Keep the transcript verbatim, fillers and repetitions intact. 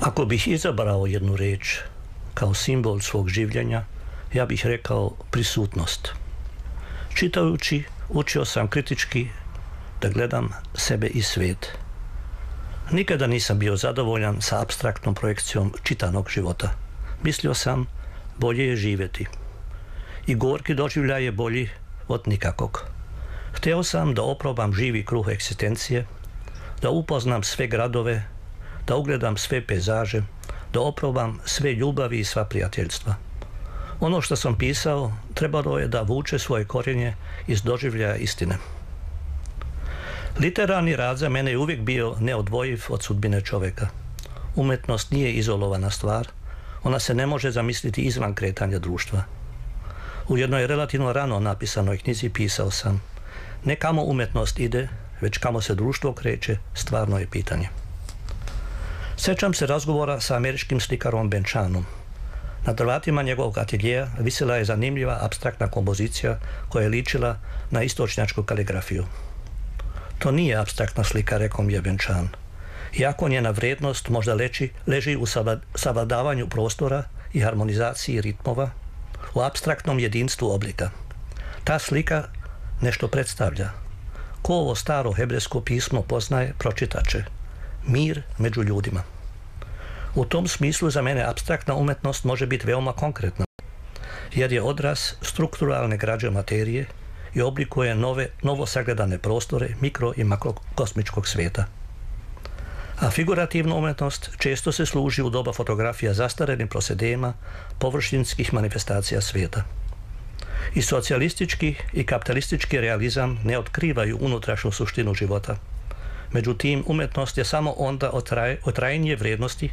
Ako bih izabrao jednu riječ kao simbol svog življenja, ja bih rekao prisutnost. Čitajući, učio sam kritički da gledam sebe i svijet. Nikada nisam bio zadovoljan sa apstraktnom projekcijom čitanog života. Mislio sam, bolje je živjeti. I gorki doživljaj je bolji od nikakvog. Htio sam da oprobam živi kruh egzistencije, da upoznam sve gradove, da ugledam sve pejzaže, da oprobam sve ljubavi i sva prijateljstva. Ono što sam pisao trebalo je da vuče svoje korijenje iz doživljaja istine. Literarni rad za mene je uvijek bio neodvojiv od sudbine čovjeka. Umjetnost nije izolovana stvar, ona se ne može zamisliti izvan kretanja društva. U jednoj relativno rano napisanoj knjizi pisao sam: ne kamo umjetnost ide, već kamo se društvo kreće, stvarno je pitanje. Sjećam se razgovora sa američkim slikarom Ben Chanom. Na drvatima njegovog ateljeja visila je zanimljiva apstraktna kompozicija koja je ličila na istočnjačku kaligrafiju. To nije apstraktna slika, rekao mi je Ben Chan. Iako njena vrijednost možda leži, leži u savladavanju prostora i harmonizaciji ritmova, u apstraktnom jedinstvu oblika. Ta slika nešto predstavlja. Ko ovo staro hebrejsko pismo poznaje, pročitat će: mir među ljudima. U tom smislu za mene apstraktna umjetnost može biti veoma konkretna, jer je odraz strukturalne građe materije i oblikuje nove, novo sagledane prostore mikro i makrokosmičkog svijeta. A figurativna umjetnost često se služi u doba fotografija zastarelim prosedema površinskih manifestacija svijeta. I socijalistički i kapitalistički realizam ne otkrivaju unutrašnju suštinu života. Međutim, umjetnost je samo onda od trajnije vrijednosti